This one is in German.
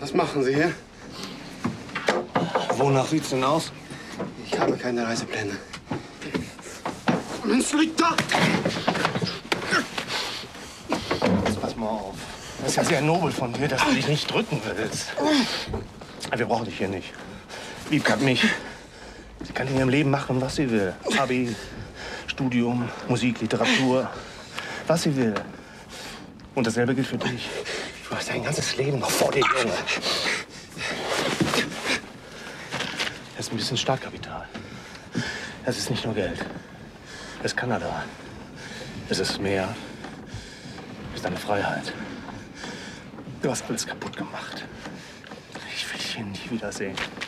Was machen Sie hier? Wonach sieht's denn aus? Ich habe keine Reisepläne. Mensch, liegt da! Jetzt pass mal auf. Das ist ja sehr nobel von dir, dass du dich nicht drücken willst. Aber wir brauchen dich hier nicht. Wiebke hat mich. Sie kann in ihrem Leben machen, was sie will. Abi, Studium, Musik, Literatur. Was sie will. Und dasselbe gilt für dich. Du hast dein ganzes Leben noch vor dir, Junge. Das ist ein bisschen Startkapital. Das ist nicht nur Geld. Das ist Kanada. Es ist Meer. Es ist deine Freiheit. Du hast alles kaputt gemacht. Ich will dich hier nie wiedersehen.